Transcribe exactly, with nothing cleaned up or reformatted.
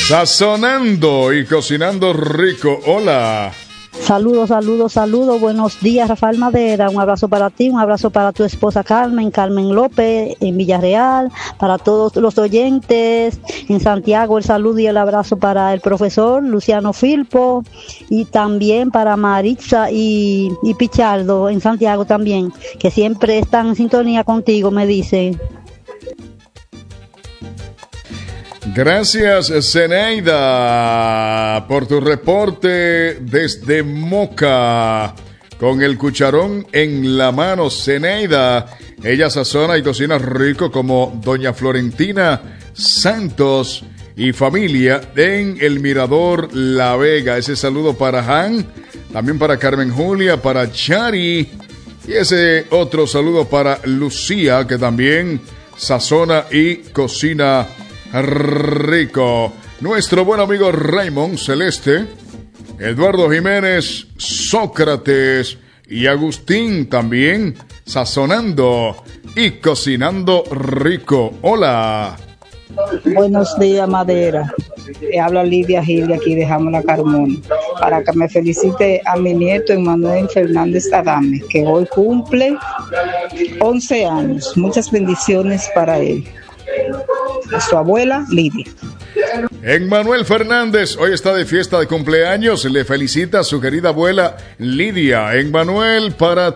Sazonando y cocinando rico. Hola. Saludos, saludos, saludos. Buenos días, Rafael Madera. Un abrazo para ti, un abrazo para tu esposa Carmen, Carmen López, en Villarreal, para todos los oyentes en Santiago. El saludo y el abrazo para el profesor Luciano Filpo y también para Maritza y, y Pichardo en Santiago también, que siempre están en sintonía contigo, me dicen. Gracias, Zeneida, por tu reporte desde Moca. Con el cucharón en la mano, Zeneida. Ella sazona y cocina rico como doña Florentina Santos y familia en el Mirador La Vega. Ese saludo para Han, también para Carmen Julia, para Chari. Y ese otro saludo para Lucía, que también sazona y cocina rico. Nuestro buen amigo Raymond Celeste, Eduardo Jiménez, Sócrates y Agustín también sazonando y cocinando rico. Hola. Buenos días, Madera. Te habla Lidia Gil de aquí de Jamona Carmona, para que me felicite a mi nieto Emanuel Fernández Adame, que hoy cumple once años. Muchas bendiciones para él. A su abuela Lidia. Emmanuel Fernández hoy está de fiesta de cumpleaños. Le felicita a su querida abuela Lidia. Emmanuel, para